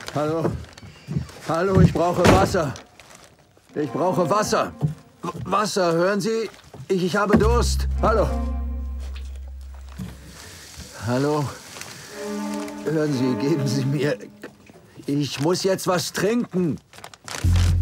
Hallo? Hallo, ich brauche Wasser. Ich brauche Wasser. Wasser, hören Sie? Ich habe Durst. Hallo? Hallo? Hören Sie, geben Sie mir... Ich muss jetzt was trinken.